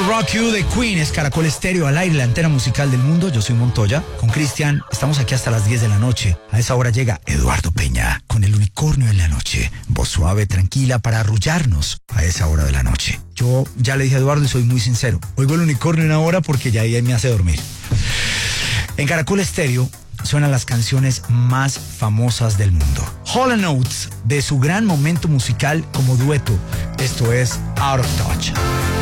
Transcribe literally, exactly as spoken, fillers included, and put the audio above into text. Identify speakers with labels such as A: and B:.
A: Rock You de Queen es Caracol Estéreo al aire, la antena musical del mundo. Yo soy Montoya, con Cristian. Estamos aquí hasta las diez de la noche. A esa hora llega Eduardo Peña con el unicornio en la noche. Voz suave, tranquila para arrullarnos a esa hora de la noche. Yo ya le dije a Eduardo y soy muy sincero. Oigo el unicornio en una hora porque ya ahí me hace dormir. En Caracol Estéreo suenan las canciones más famosas del mundo. Hall and Oates, de su gran momento musical como dueto. Esto es Out of Touch.